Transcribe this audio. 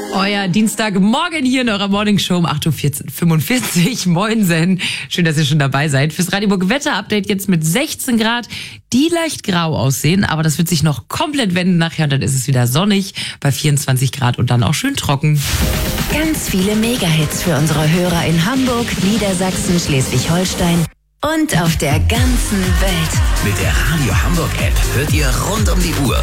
Euer Dienstagmorgen hier in eurer Morningshow um 8.45 Uhr. Moinsen. Schön, dass ihr schon dabei seid. Fürs Radioburg Wetter-Update jetzt mit 16 Grad, die leicht grau aussehen. Aber das wird sich noch komplett wenden nachher. Und dann ist es wieder sonnig bei 24 Grad und dann auch schön trocken. Ganz viele Mega-Hits für unsere Hörer in Hamburg, Niedersachsen, Schleswig-Holstein und auf der ganzen Welt. Mit der Radio Hamburg App hört ihr rund um die Uhr